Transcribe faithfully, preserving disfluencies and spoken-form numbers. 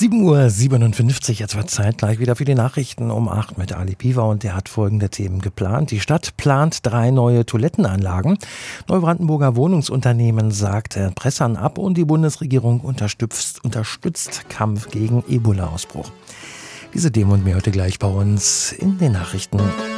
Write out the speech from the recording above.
sieben Uhr siebenundfünfzig, jetzt wird Zeit gleich wieder für die Nachrichten um acht mit Ali Piva und der hat folgende Themen geplant. Die Stadt plant drei neue Toilettenanlagen. Neubrandenburger Wohnungsunternehmen sagt Pressern ab und die Bundesregierung unterstützt, unterstützt Kampf gegen Ebola-Ausbruch. Diese Themen und mehr heute gleich bei uns in den Nachrichten.